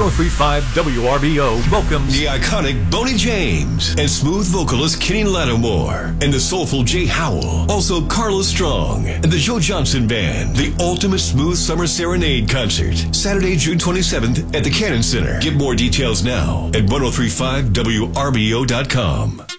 1035 WRBO welcomes the iconic Boney James and smooth vocalist Kenny Lattimore and the soulful Jay Howell. Also Carlos Strong and the Joe Johnson Band. The ultimate smooth summer serenade concert. Saturday, June 27th at the Cannon Center. Get more details now at 1035WRBO.com.